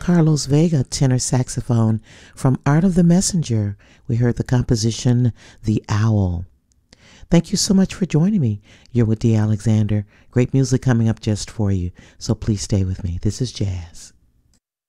Carlos Vega, tenor saxophone. From Art of the Messenger, we heard the composition The Owl. Thank you so much for joining me. You're with Dee Alexander. Great music coming up just for you, so please stay with me. This is Jazz.